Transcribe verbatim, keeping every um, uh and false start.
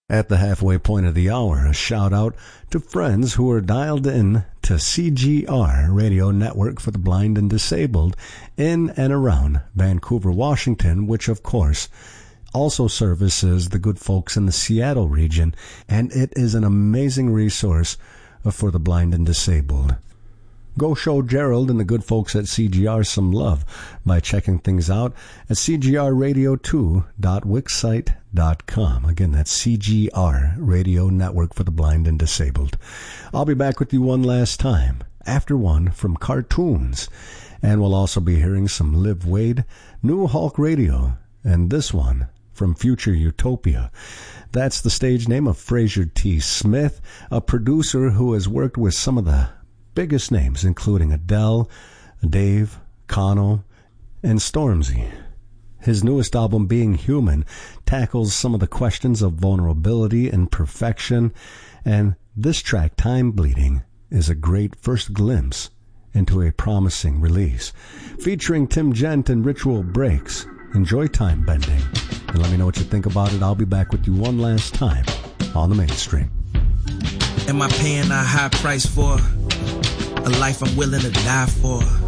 At the halfway point of the hour, a shout out to friends who are dialed in to C G R Radio Network for the Blind and Disabled in and around Vancouver, Washington, which of course also services the good folks in the Seattle region, and it is an amazing resource for the blind and disabled. Go show Gerald and the good folks at C G R some love by checking things out at c g r radio two dot wixsite dot com. Again, that's C G R Radio Network for the Blind and Disabled. I'll be back with you one last time after one from Cartoons, and we'll also be hearing some Liv Wade, New Hulk Radio, and this one from Future Utopia. That's the stage name of Fraser T. Smith, a producer who has worked with some of the biggest names, including Adele, Dave, Kano, and Stormzy. His newest album, Being Human, tackles some of the questions of vulnerability and perfection, and this track, Time Bleeding, is a great first glimpse into a promising release. Featuring Tim Gent and Ritual Breaks, enjoy Time Bending, and let me know what you think about it. I'll be back with you one last time on the Mainstream. Am I paying a high price for a life I'm willing to die for?